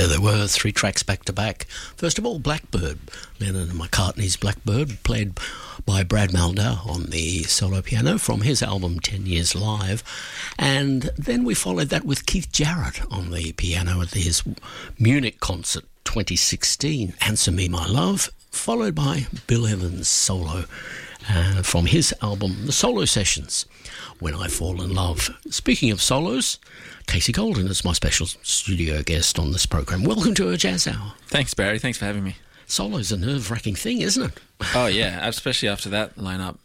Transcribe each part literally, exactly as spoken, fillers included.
There they were, three tracks back to back. First of all, Blackbird, Lennon and McCartney's Blackbird, played by Brad Mehldau on the solo piano from his album ten years Live. And then we followed that with Keith Jarrett on the piano at his Munich concert twenty sixteen, Answer Me My Love, followed by Bill Evans' solo uh, from his album The Solo Sessions, When I Fall in Love. Speaking of solos, Casey Golden is my special studio guest on this program. Welcome to our Jazz Hour. Thanks, Barry. Thanks for having me. Solo's a nerve-wracking thing, isn't it? Oh, yeah, especially after that lineup.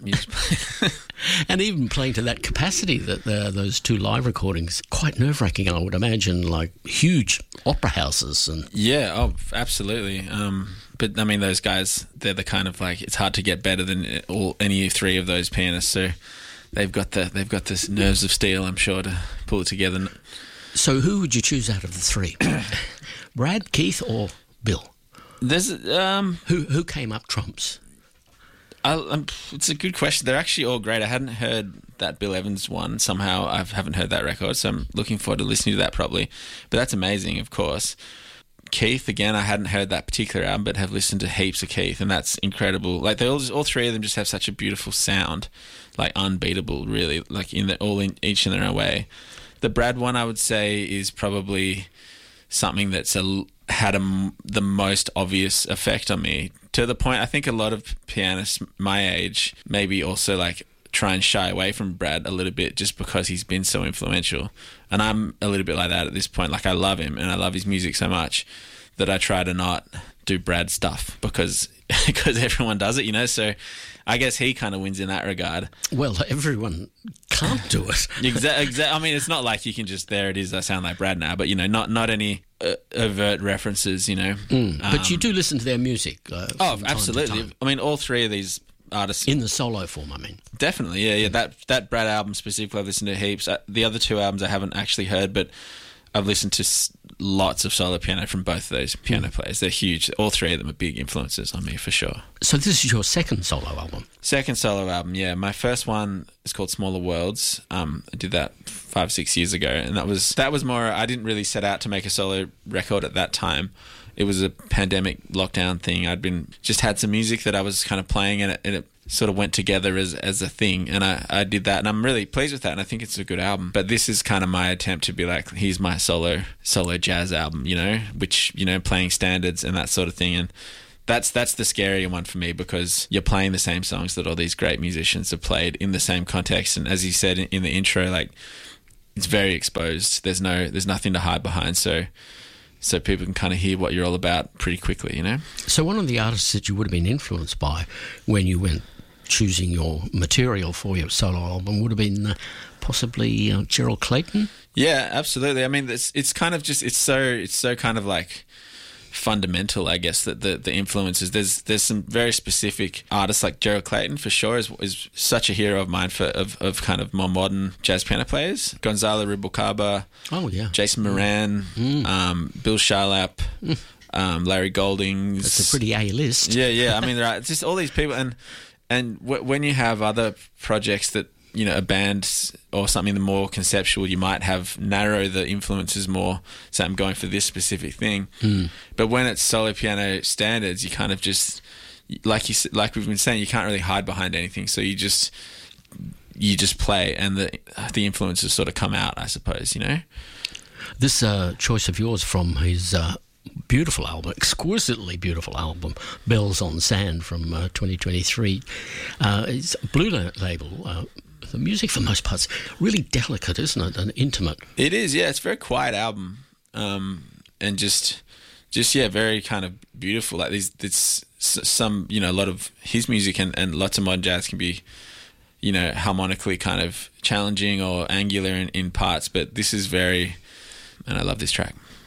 And even playing to that capacity, that uh, those two live recordings, quite nerve-wracking, I would imagine, like huge opera houses. And Yeah, oh, absolutely. Um, but, I mean, those guys, they're the kind of, like, it's hard to get better than all any three of those pianists, so they've got the they've got this nerves of steel, I'm sure, to pull it together. So who would you choose out of the three? Brad, Keith, or Bill? There's um who who came up trumps? I, um, it's a good question. They're actually all great. I hadn't heard that Bill Evans one. Somehow I haven't heard that record, so I'm looking forward to listening to that probably. But that's amazing, of course. Keith, again, I hadn't heard that particular album, but have listened to heaps of Keith, and that's incredible. Like they all, all three of them just have such a beautiful sound, like unbeatable, really. Like in the, all in each in their own way. The Brad one, I would say, is probably something that's a, had a, the most obvious effect on me, to the point I think a lot of pianists my age maybe also like try and shy away from Brad a little bit just because he's been so influential. And I'm a little bit like that at this point. Like I love him and I love his music so much that I try to not do Brad stuff because because everyone does it, you know. So I guess he kind of wins in that regard. Well, everyone can't do it. Exactly. Exa- I mean, it's not like you can just, there it is, I sound like Brad now, but, you know, not not any uh, overt references, you know. Mm, um, but you do listen to their music. Uh, oh, absolutely. I mean, all three of these artists. In the solo form, I mean. Definitely, yeah, yeah. That that Brad album specifically I've listened to heaps. Uh, the other two albums I haven't actually heard, but I've listened to s- lots of solo piano from both of those piano mm. players. They're huge. All three of them are big influences on me, for sure. So this is your second solo album? Second solo album, yeah. My first one is called Smaller Worlds. Um, I did that five, six years ago, and that was that was more, I didn't really set out to make a solo record at that time. It was a pandemic lockdown thing. I'd been just had some music that I was kind of playing, and it, and it sort of went together as as a thing, and I, I did that, and I'm really pleased with that, and I think it's a good album. But this is kind of my attempt to be like, here's my solo solo jazz album, you know, which, you know, playing standards and that sort of thing. And that's that's the scarier one for me, because you're playing the same songs that all these great musicians have played in the same context, and as you said in, in the intro, like it's very exposed. There's no there's nothing to hide behind, so so people can kind of hear what you're all about pretty quickly, you know? So one of the artists that you would have been influenced by when you went choosing your material for your solo album would have been uh, possibly uh, Gerald Clayton? Yeah, absolutely. I mean, it's it's kind of just, it's so, it's so kind of like fundamental, I guess, that the, the influences. There's there's some very specific artists, like Gerald Clayton, for sure, is is such a hero of mine for of, of kind of more modern jazz piano players. Gonzalo Rubalcaba, oh yeah, Jason Moran, mm. um, Bill Charlap, mm. um, Larry Goldings. That's a pretty A list. Yeah, yeah. I mean, there are just all these people, and and w- when you have other projects that, you know, a band or something more conceptual, you might have narrow the influences more. So I'm going for this specific thing. Mm. But when it's solo piano standards, you kind of just, like you like we've been saying, you can't really hide behind anything. So you just you just play, and the the influences sort of come out, I suppose. You know, this uh, choice of yours from his Uh beautiful album, exquisitely beautiful album, Bells on Sand from uh, twenty twenty-three. Uh, it's a Blue label. Uh, the music, for most parts, really delicate, isn't it? And intimate. It is, yeah. It's a very quiet album, um, and just, just yeah, very kind of beautiful. Like these, it's some, you know, a lot of his music and, and lots of modern jazz can be, you know, harmonically kind of challenging or angular in, in parts, but this is very, and I love this track.